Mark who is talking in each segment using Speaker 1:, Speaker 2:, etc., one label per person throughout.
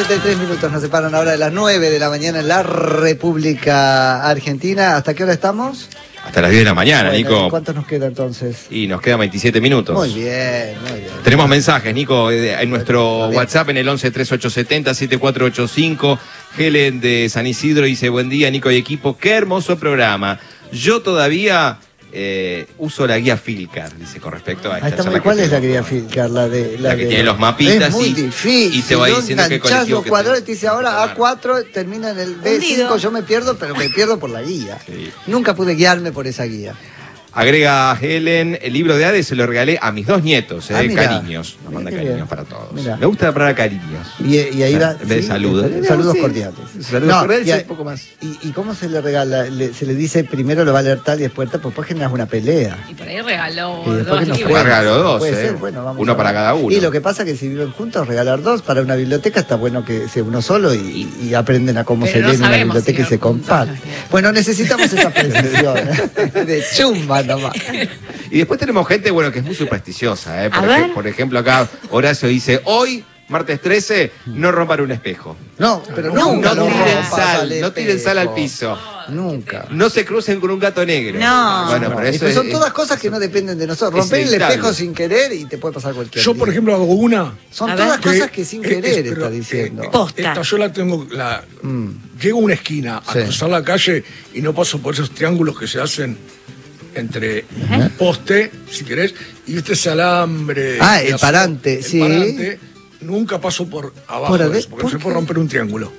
Speaker 1: 53 minutos nos separan ahora de las 9 de la mañana en la República Argentina. ¿Hasta qué hora estamos?
Speaker 2: Hasta las 10 de la mañana,
Speaker 1: Bueno,
Speaker 2: Nico.
Speaker 1: ¿cuánto nos queda entonces?
Speaker 2: Y nos quedan 27 minutos.
Speaker 1: Muy bien, muy bien.
Speaker 2: Tenemos mensajes, Nico, en nuestro WhatsApp en el 11 3870 7485. Helen de San Isidro dice: buen día, Nico y equipo, qué hermoso programa. Yo todavía uso la guía Filcar, dice, con respecto a esta charla.
Speaker 1: ¿Cuál es la guía Filcar? La que
Speaker 2: tiene los mapitas.
Speaker 1: Es muy difícil.
Speaker 2: Y te va diciendo qué colectivo
Speaker 1: los cuadros, te dice ahora A4, termina en el B5, yo me pierdo, pero me pierdo por la guía.
Speaker 2: Sí.
Speaker 1: Nunca pude guiarme por esa guía.
Speaker 2: Agrega Helen, el libro de Hades se lo regalé a mis 2 nietos,
Speaker 1: mirá.
Speaker 2: cariños. Nos manda cariños
Speaker 1: bien.
Speaker 2: para todos.
Speaker 1: Mirá.
Speaker 2: Me gusta la palabra cariños.
Speaker 1: Y ahí va.
Speaker 2: En vez de saludos.
Speaker 1: Saludos
Speaker 2: Sí.
Speaker 1: cordiales.
Speaker 2: Saludos cordiales y
Speaker 1: y
Speaker 2: un poco más.
Speaker 1: ¿Y cómo se le regala? Se le dice primero lo va a leer tal y después tal, pues después generas una pelea.
Speaker 3: Y por ahí regaló
Speaker 1: Y después
Speaker 3: 2
Speaker 1: que nos
Speaker 3: libros.
Speaker 1: puede-
Speaker 2: Regaló 2,
Speaker 1: puede ser, bueno, vamos
Speaker 2: uno
Speaker 1: a
Speaker 2: para
Speaker 1: ver.
Speaker 2: cada uno.
Speaker 1: Y lo que pasa es que si viven juntos, regalar 2 para una biblioteca está bueno que sea uno solo y aprenden a cómo
Speaker 3: Pero
Speaker 1: se
Speaker 3: no
Speaker 1: lee en una
Speaker 3: sabemos
Speaker 1: biblioteca
Speaker 3: si
Speaker 1: y se
Speaker 3: viven juntos.
Speaker 1: comparte. Bueno, necesitamos esa precisión. De chumba nomás.
Speaker 2: Y después tenemos gente, bueno, que es muy supersticiosa, ¿eh?
Speaker 4: A ver.
Speaker 2: Por ejemplo, acá Horacio dice: hoy, martes 13, no rompan un espejo.
Speaker 1: No, pero nunca
Speaker 2: No
Speaker 1: lo
Speaker 2: tiren
Speaker 1: rompas
Speaker 2: sal,
Speaker 1: al
Speaker 2: no tiren sal al
Speaker 1: espejo.
Speaker 2: piso.
Speaker 1: Nunca.
Speaker 2: No se crucen con un gato negro.
Speaker 4: No.
Speaker 2: Bueno,
Speaker 1: No,
Speaker 2: pero eso
Speaker 1: pues son
Speaker 2: es-
Speaker 1: todas cosas que no dependen de nosotros.
Speaker 2: es
Speaker 1: Romper el
Speaker 2: inevitable.
Speaker 1: espejo sin querer y te puede pasar cualquier
Speaker 5: Yo,
Speaker 1: día.
Speaker 5: por ejemplo, hago una.
Speaker 1: Son
Speaker 4: A ver.
Speaker 1: todas cosas que sin querer
Speaker 5: pero,
Speaker 1: está diciendo.
Speaker 4: Posta.
Speaker 5: Esta yo la tengo, llego a una esquina a
Speaker 1: Sí.
Speaker 5: cruzar la calle y no paso por esos triángulos que se hacen entre un poste, si querés, y ese alambre.
Speaker 1: Ah,
Speaker 5: de
Speaker 1: el
Speaker 5: azul,
Speaker 1: parante,
Speaker 5: el
Speaker 1: sí.
Speaker 5: parante, nunca paso por abajo
Speaker 1: ¿Por
Speaker 5: de
Speaker 1: adentro?
Speaker 5: eso, porque
Speaker 1: ¿Por
Speaker 5: no se puede
Speaker 1: qué?
Speaker 5: romper un triángulo.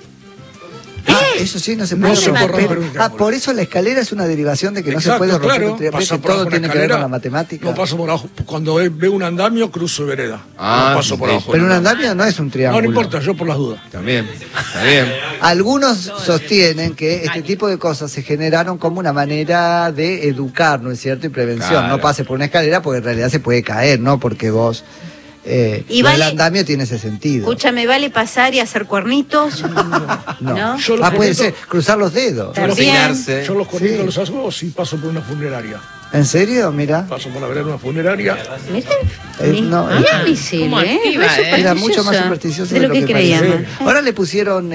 Speaker 1: Eso sí, no se
Speaker 5: No
Speaker 1: puede
Speaker 5: se puede
Speaker 1: romper.
Speaker 5: romper un triángulo.
Speaker 1: Por eso la escalera es una derivación de que no se
Speaker 5: Exacto,
Speaker 1: puede romper
Speaker 5: claro,
Speaker 1: un triángulo.
Speaker 5: pasa
Speaker 1: Que
Speaker 5: por abajo
Speaker 1: todo
Speaker 5: una
Speaker 1: tiene que ver
Speaker 5: escalera,
Speaker 1: con la matemática.
Speaker 5: No paso por abajo. Cuando veo un andamio, cruzo vereda.
Speaker 2: Ah,
Speaker 5: no paso por
Speaker 2: sí.
Speaker 5: abajo.
Speaker 1: Pero un
Speaker 5: no.
Speaker 1: andamio no es un
Speaker 5: No,
Speaker 1: triángulo.
Speaker 5: no importa, yo por las dudas.
Speaker 2: También, está bien.
Speaker 1: Algunos sostienen que este tipo de cosas se generaron como una manera de educar, ¿no es cierto? Y prevención.
Speaker 2: Claro.
Speaker 1: No pases por una escalera porque en realidad se puede caer, ¿no? Porque vos...
Speaker 4: Y
Speaker 1: lo del
Speaker 4: vale-
Speaker 1: andamio tiene ese sentido.
Speaker 4: Escúchame, ¿vale pasar y hacer cuernitos?
Speaker 1: No.
Speaker 5: Yo los
Speaker 1: Puede
Speaker 5: cuernitos-
Speaker 1: ser, cruzar los dedos.
Speaker 4: También.
Speaker 2: Peinarse.
Speaker 5: Yo los cuernitos
Speaker 1: Sí.
Speaker 5: los hago si paso por una funeraria.
Speaker 1: ¿En serio? Mira.
Speaker 5: Paso por la vereda de una funeraria.
Speaker 4: Miren,
Speaker 1: no,
Speaker 4: muy difícil,
Speaker 3: como
Speaker 4: ¿eh?
Speaker 3: activa,
Speaker 4: Re
Speaker 1: Era mucho más
Speaker 4: supersticiosa
Speaker 1: supersticioso
Speaker 4: de lo que creíamos.
Speaker 1: parece. Ahora le pusieron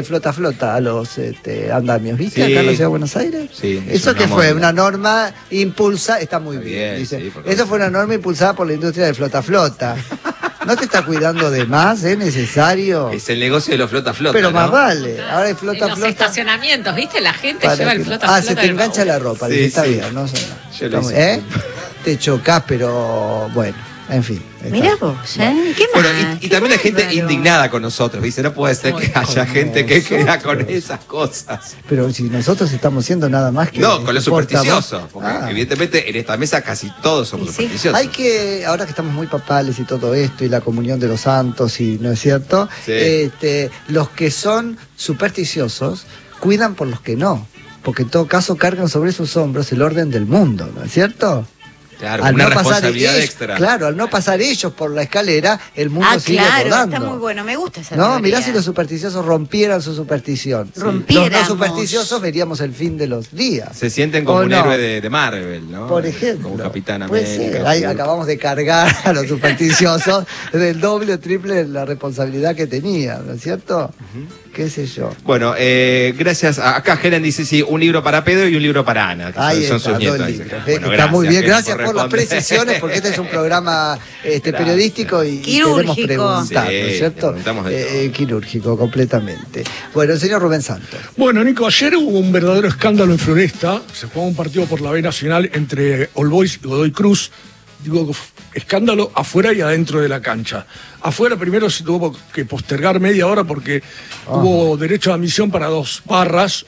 Speaker 1: flota a los andamios, ¿viste?
Speaker 2: Sí.
Speaker 1: Acá en la ciudad de Buenos Aires.
Speaker 2: Sí, es
Speaker 1: Eso
Speaker 2: una
Speaker 1: que fue
Speaker 2: moda.
Speaker 1: una norma impulsada, está muy
Speaker 2: Está
Speaker 1: bien,
Speaker 2: bien,
Speaker 1: dice.
Speaker 2: sí, porque-
Speaker 1: Eso fue una norma impulsada por la industria de flota. ¿No te está cuidando de más? ¿Es necesario?
Speaker 2: Es el negocio de los flota-flota.
Speaker 1: Pero más
Speaker 2: ¿no?
Speaker 1: vale. Ahora hay
Speaker 3: En los
Speaker 1: flota.
Speaker 3: estacionamientos, ¿viste? La gente
Speaker 1: para
Speaker 3: lleva
Speaker 1: que-
Speaker 3: el flota
Speaker 1: se te engancha la ropa,
Speaker 2: Sí,
Speaker 1: dice, está
Speaker 2: sí.
Speaker 1: bien, no sé.
Speaker 2: Yo lo
Speaker 1: Está muy-
Speaker 2: hice.
Speaker 1: Te chocás, pero bueno, en fin. está
Speaker 4: Mirá
Speaker 1: bien.
Speaker 4: vos, ¿eh? ¿Qué más?
Speaker 2: Bueno, y
Speaker 4: Qué
Speaker 2: también hay gente
Speaker 4: bárbaro.
Speaker 2: indignada con nosotros, ¿viste? No puede ser que haya gente que queda con esas cosas.
Speaker 1: Pero si nosotros estamos siendo nada más que...
Speaker 2: No, con lo
Speaker 1: portavoz-
Speaker 2: supersticioso. Porque
Speaker 1: Ah.
Speaker 2: evidentemente en esta mesa casi todos somos
Speaker 4: Y sí.
Speaker 2: supersticiosos.
Speaker 1: Hay que, ahora que estamos muy papales y todo esto, y la comunión de los santos, y ¿no es cierto?
Speaker 2: Sí.
Speaker 1: Los que son supersticiosos cuidan por los que no, porque en todo caso cargan sobre sus hombros el orden del mundo, ¿no es cierto?
Speaker 2: Claro, una responsabilidad
Speaker 1: ellos,
Speaker 2: extra.
Speaker 1: Claro, al no pasar ellos por la escalera, el mundo
Speaker 4: Ah,
Speaker 1: sigue
Speaker 4: claro,
Speaker 1: rodando.
Speaker 4: está muy bueno, me gusta esa
Speaker 1: No,
Speaker 4: teoría.
Speaker 1: mirá si los supersticiosos rompieran su superstición.
Speaker 4: Rompiéramos.
Speaker 1: Los no supersticiosos veríamos el fin de los días.
Speaker 2: Se sienten como
Speaker 1: ¿O
Speaker 2: un
Speaker 1: no?
Speaker 2: héroe de Marvel, ¿no?
Speaker 1: Por ejemplo.
Speaker 2: Como Capitán
Speaker 1: Puede
Speaker 2: América.
Speaker 1: ser. Ahí
Speaker 2: Hulk.
Speaker 1: acabamos de cargar a los supersticiosos del doble o triple la responsabilidad que tenían, ¿no es cierto? ¿Qué sé yo?
Speaker 2: Bueno, gracias. Acá Helen dice, sí, un libro para Pedro y un libro para Ana, que
Speaker 1: Ahí
Speaker 2: son
Speaker 1: está,
Speaker 2: sus nietos.
Speaker 1: dos
Speaker 2: Dice.
Speaker 1: libros.
Speaker 2: Bueno,
Speaker 1: Está muy bien,
Speaker 2: Helen,
Speaker 1: gracias por las
Speaker 2: responder.
Speaker 1: precisiones, porque este es un programa periodístico y
Speaker 4: Quirúrgico.
Speaker 1: queremos preguntar,
Speaker 2: Sí,
Speaker 1: ¿no es cierto?
Speaker 2: preguntamos de todo.
Speaker 1: Quirúrgico, completamente. Bueno, el señor Rubén Santos.
Speaker 5: Bueno, Nico, ayer hubo un verdadero escándalo en Floresta. Se jugó un partido por la B Nacional entre All Boys y Godoy Cruz. Digo, escándalo afuera y adentro de la cancha. Afuera primero se tuvo que postergar media hora porque hubo derecho de admisión para 2 barras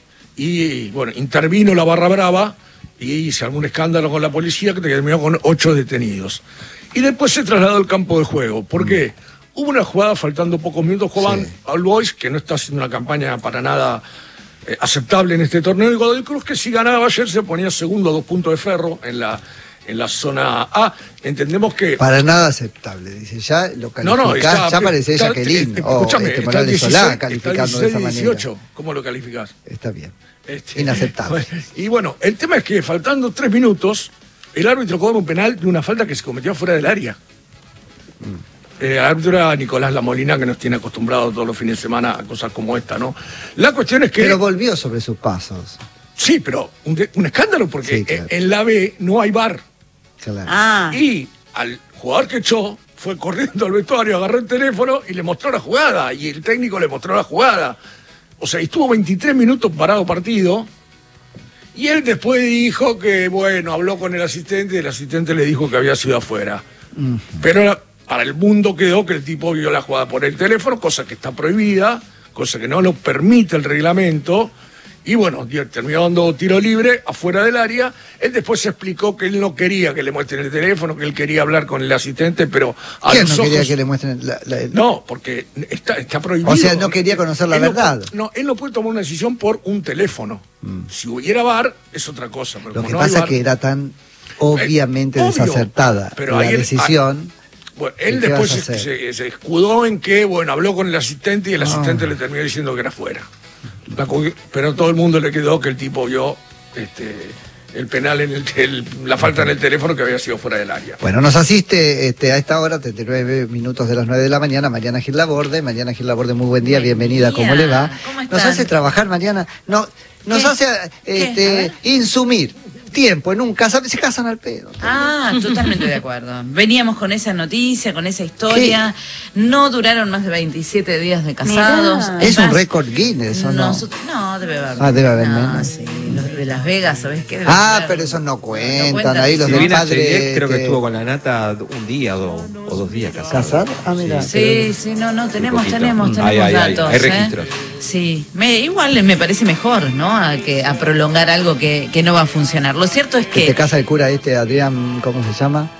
Speaker 5: y, bueno, intervino la barra brava y se armó un escándalo con la policía que terminó con 8 detenidos. Y después se trasladó al campo de juego. ¿Por qué? Hubo una jugada, faltando pocos minutos, jugaban
Speaker 1: Sí.
Speaker 5: All Boys, que no está haciendo una campaña para nada aceptable en este torneo, y Godoy Cruz, que si ganaba ayer se ponía segundo a 2 puntos de ferro en la zona A. Entendemos que...
Speaker 1: Para nada aceptable, dice. Ya lo calificás, ya parece Jacqueline o
Speaker 5: escúchame, está el
Speaker 1: Morales
Speaker 5: 16,
Speaker 1: Solá
Speaker 5: está el
Speaker 1: calificando de esa
Speaker 5: 16,
Speaker 1: manera.
Speaker 5: 18. ¿Cómo lo calificás?
Speaker 1: Está bien.
Speaker 5: Este,
Speaker 1: Inaceptable.
Speaker 5: Y bueno, el tema es que faltando 3 minutos, el árbitro cobra un penal de una falta que se cometió fuera del área. El árbitro era Nicolás Lamolina, que nos tiene acostumbrados todos los fines de semana a cosas como esta, ¿no? La cuestión es que...
Speaker 1: Pero volvió sobre sus pasos.
Speaker 5: Sí, pero un escándalo porque
Speaker 1: Sí, claro.
Speaker 5: en la B no hay VAR.
Speaker 1: Claro.
Speaker 4: Ah,
Speaker 5: Y al jugador que echó fue corriendo al vestuario, agarró el teléfono y le mostró la jugada. Y el técnico le mostró la jugada. O sea, estuvo 23 minutos parado partido. Y él después dijo que, bueno, habló con el asistente y el asistente le dijo que había sido afuera. Pero para el mundo quedó que el tipo vio la jugada por el teléfono, cosa que está prohibida, cosa que no lo permite el reglamento. Y bueno, terminó dando tiro libre afuera del área. Él después se explicó que él no quería que le muestren el teléfono, que él quería hablar con el asistente, pero a
Speaker 1: ¿Quién
Speaker 5: los
Speaker 1: no quería
Speaker 5: ojos...
Speaker 1: que le muestren
Speaker 5: No, porque está prohibido.
Speaker 1: O sea, no quería conocer la
Speaker 5: Él
Speaker 1: verdad.
Speaker 5: él no puede tomar una decisión por un teléfono. Si hubiera VAR, es otra cosa. Pero
Speaker 1: Lo
Speaker 5: como
Speaker 1: que
Speaker 5: no hay
Speaker 1: pasa es
Speaker 5: VAR,
Speaker 1: que era tan obviamente
Speaker 5: obvio,
Speaker 1: desacertada
Speaker 5: pero
Speaker 1: la
Speaker 5: ahí él-
Speaker 1: decisión.
Speaker 5: bueno,
Speaker 1: ¿Y
Speaker 5: él
Speaker 1: qué
Speaker 5: después
Speaker 1: vas a hacer?
Speaker 5: se escudó en que, bueno, habló con el asistente y el asistente le terminó diciendo que era fuera. Pero a todo el mundo le quedó que el tipo vio el penal, la falta en el teléfono que había sido fuera del área.
Speaker 1: Bueno, nos asiste a esta hora, 39 minutos de las 9 de la mañana, Mariana Gil Laborde. Mariana Gil Laborde, muy buen día,
Speaker 3: Buen
Speaker 1: bienvenida,
Speaker 3: día.
Speaker 1: ¿cómo le va?
Speaker 3: ¿Cómo
Speaker 1: Nos
Speaker 3: están?
Speaker 1: hace trabajar, Mariana, nos
Speaker 3: ¿Qué?
Speaker 1: hace
Speaker 3: ¿Qué? A ver.
Speaker 1: insumir tiempo en un casamiento, se casan al pedo.
Speaker 3: Ah, totalmente de acuerdo. Veníamos con esa noticia, con esa historia. No duraron más de 27 días de casados.
Speaker 4: Mirá.
Speaker 1: Es un
Speaker 3: más,
Speaker 1: récord Guinness, ¿o no?
Speaker 3: No, debe haber.
Speaker 1: Ah, debe haber
Speaker 3: no,
Speaker 1: menos.
Speaker 3: sí, los de Las Vegas, ¿sabes qué? Debe
Speaker 1: Ah,
Speaker 3: haber.
Speaker 1: pero esos no cuentan,
Speaker 3: cuentan,
Speaker 1: ahí los
Speaker 3: sí.
Speaker 1: del
Speaker 2: Silvina
Speaker 1: padre.
Speaker 2: Chediek creo que estuvo con la nata un día o 2 días casada.
Speaker 1: ¿Casar? Ah, mira.
Speaker 3: Sí, sí, no, tenemos
Speaker 2: poquito.
Speaker 3: tenemos
Speaker 2: Hay
Speaker 3: datos.
Speaker 2: registros.
Speaker 3: Sí, igual me parece mejor, ¿no? A prolongar algo que no va a funcionar. Lo cierto es
Speaker 1: Que
Speaker 3: que...
Speaker 1: te casa el cura Adrián, ¿cómo se llama?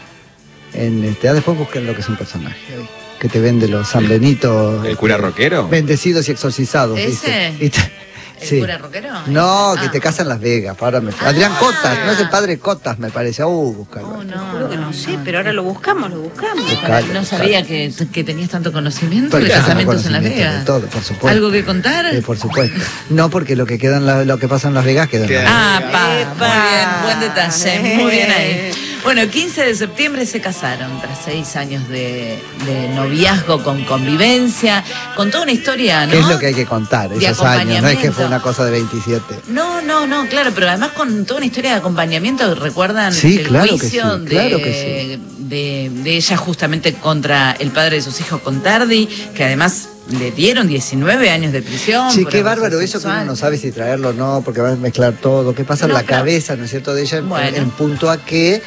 Speaker 1: Después busquen lo que es un personaje ahí, que te vende los San Benito.
Speaker 2: ¿El cura rockero?
Speaker 1: Bendecidos y exorcizados,
Speaker 3: ¿Ese?
Speaker 1: dice.
Speaker 3: ¿El cura rockero?
Speaker 1: No,
Speaker 3: Ese.
Speaker 1: que
Speaker 3: Ah.
Speaker 1: te casa en Las Vegas. Adrián Cotas, no es el padre Cotas, me parece. Búscalo.
Speaker 3: Oh, no,
Speaker 4: juro que no sé, pero ahora lo buscamos.
Speaker 1: Buscalo,
Speaker 3: No sabía que tenías tanto conocimiento
Speaker 1: Porque
Speaker 3: de
Speaker 1: tengo
Speaker 3: casamientos en Las
Speaker 1: conocimiento de
Speaker 3: Vegas.
Speaker 1: todo, por supuesto.
Speaker 3: ¿Algo que contar?
Speaker 1: Por supuesto. No, porque lo que pasa en Las Vegas queda en Las Vegas.
Speaker 3: Muy bien, buen detalle, muy bien ahí. Bueno, 15 de septiembre se casaron, tras 6 años de noviazgo con convivencia, con toda una historia, ¿no?
Speaker 1: ¿Qué es lo que hay que contar
Speaker 3: De
Speaker 1: esos años? No es que fue
Speaker 3: acompañamiento.
Speaker 1: una cosa de 27.
Speaker 3: No, claro, pero además con toda una historia de acompañamiento, ¿recuerdan
Speaker 1: Sí,
Speaker 3: el
Speaker 1: claro que
Speaker 3: juicio
Speaker 1: sí, claro que
Speaker 3: de ella justamente contra el padre de sus hijos, Contardi, que además le dieron 19 años de prisión?
Speaker 1: Sí,
Speaker 3: por
Speaker 1: qué
Speaker 3: abuso
Speaker 1: bárbaro eso que uno
Speaker 3: sexual.
Speaker 1: no sabe si traerlo o no, porque va a mezclar todo. ¿Qué pasa en
Speaker 3: No,
Speaker 1: la
Speaker 3: pero-
Speaker 1: cabeza, no es cierto, de ella?
Speaker 3: Bueno.
Speaker 1: En punto a que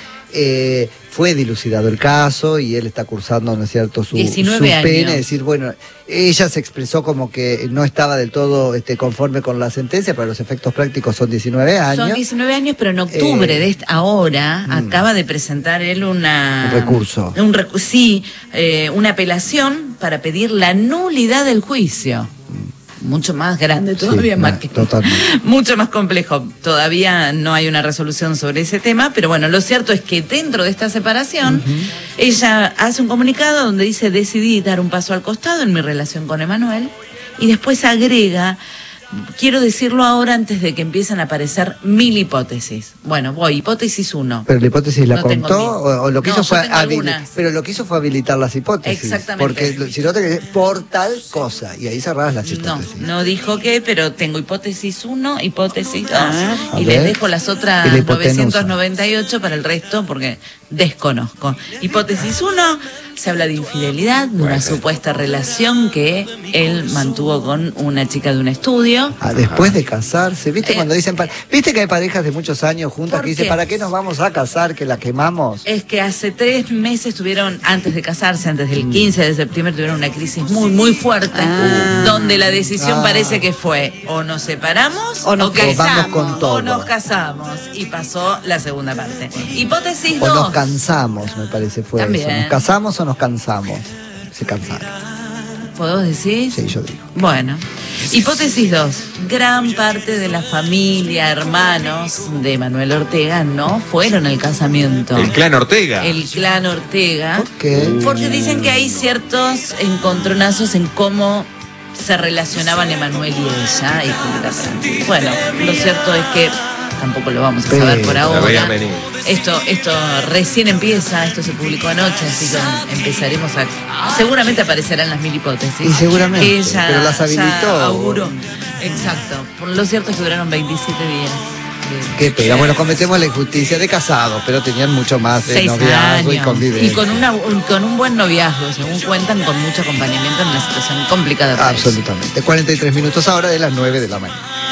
Speaker 1: fue dilucidado el caso y él está cursando, ¿no es cierto?, su
Speaker 3: 19
Speaker 1: pena.
Speaker 3: años.
Speaker 1: Es decir, bueno, ella se expresó como que no estaba del todo conforme con la sentencia, pero los efectos prácticos son 19 años.
Speaker 3: Son 19 años, pero en octubre de ahora acaba de presentar él
Speaker 1: Un recurso.
Speaker 3: Una apelación para pedir la nulidad del juicio. Mucho más grande todavía,
Speaker 1: Sí,
Speaker 3: más
Speaker 1: no,
Speaker 3: que
Speaker 1: totalmente.
Speaker 3: mucho más complejo. Todavía no hay una resolución sobre ese tema, pero bueno, lo cierto es que dentro de esta separación, ella hace un comunicado donde dice: decidí dar un paso al costado en mi relación con Emanuel, y después agrega: quiero decirlo ahora antes de que empiecen a aparecer 1000 hipótesis. Bueno, hipótesis 1.
Speaker 1: Pero la hipótesis la
Speaker 3: No tengo
Speaker 1: contó
Speaker 3: miedo.
Speaker 1: o lo que
Speaker 3: No,
Speaker 1: hizo
Speaker 3: yo
Speaker 1: fue
Speaker 3: tengo algunas.
Speaker 1: pero lo que hizo fue habilitar las hipótesis.
Speaker 3: Exactamente.
Speaker 1: Porque si no te quedé por tal cosa y ahí cerrabas las
Speaker 3: No,
Speaker 1: hipótesis.
Speaker 3: no dijo qué, pero tengo hipótesis 1, hipótesis 2,
Speaker 1: a
Speaker 3: y
Speaker 1: ver.
Speaker 3: les dejo las otras
Speaker 1: Y la hipotenusa.
Speaker 3: 998 para el resto porque desconozco. Hipótesis 1, se habla de infidelidad, de una supuesta relación que él mantuvo con una chica de un estudio.
Speaker 1: Después de casarse, ¿viste cuando dicen, viste que hay parejas de muchos años juntas
Speaker 3: ¿Por
Speaker 1: que dicen,
Speaker 3: qué?
Speaker 1: ¿para qué nos vamos a casar que la quemamos?
Speaker 3: Es que hace 3 meses tuvieron, antes de casarse, antes del 15 de septiembre, tuvieron una crisis muy, muy fuerte, donde la decisión parece que fue: o nos separamos
Speaker 4: O nos
Speaker 3: casamos,
Speaker 1: vamos con todo.
Speaker 3: o nos casamos. Y pasó la segunda parte. Hipótesis
Speaker 1: O
Speaker 3: 2.
Speaker 1: nos cansamos, me parece fue
Speaker 3: También.
Speaker 1: eso. ¿Nos casamos o nos cansamos? Se cansaron.
Speaker 3: ¿Puedo decir?
Speaker 1: Sí, yo digo.
Speaker 3: Bueno, hipótesis 2. Gran parte de la familia, hermanos de Manuel Ortega no fueron al casamiento.
Speaker 2: El clan Ortega.
Speaker 3: El clan Ortega.
Speaker 1: ¿Por qué?
Speaker 3: Porque dicen que hay ciertos encontronazos en cómo se relacionaban Emanuel y ella y Julieta Prandi. Bueno, lo cierto es que tampoco lo vamos a
Speaker 1: Pero
Speaker 3: saber por
Speaker 2: la
Speaker 3: ahora.
Speaker 2: veían venir.
Speaker 3: Esto recién empieza, esto se publicó anoche, así que empezaremos a... Seguramente aparecerán las 1000 hipótesis.
Speaker 1: Y seguramente,
Speaker 3: Que ella
Speaker 1: pero las habilitó.
Speaker 3: ya auguró. Exacto. Por lo cierto es que duraron 27 días.
Speaker 1: Qué pena. Bueno, cometemos la injusticia de casados, pero tenían mucho más de
Speaker 3: 6
Speaker 1: noviazgo y
Speaker 3: años.
Speaker 1: convivencia.
Speaker 3: Y con un buen noviazgo, según cuentan, con mucho acompañamiento en una situación complicada para ellos.
Speaker 1: Absolutamente. 43 minutos ahora de las 9 de la mañana.